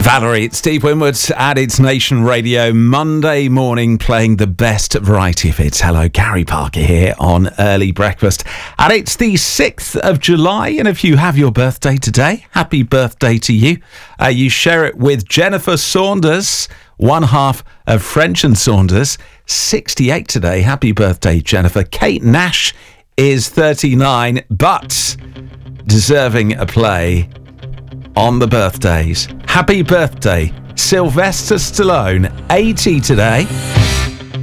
Valerie, it's Steve Winwood at It's Nation Radio, Monday morning playing the best variety of hits. Hello, Gary Parker here on Early Breakfast. And it's the 6th of July, and if you have your birthday today, happy birthday to you. You share it with Jennifer Saunders, one half of French and Saunders, 68 today. Happy birthday, Jennifer. Kate Nash is 39, but deserving a play on the birthdays. Happy birthday, Sylvester Stallone, 80 today.